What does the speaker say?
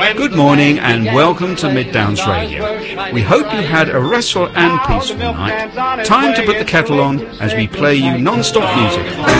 Good morning and welcome to Mid Downs Radio. We hope you had a restful and peaceful night. Time to put the kettle on as we play you non-stop music.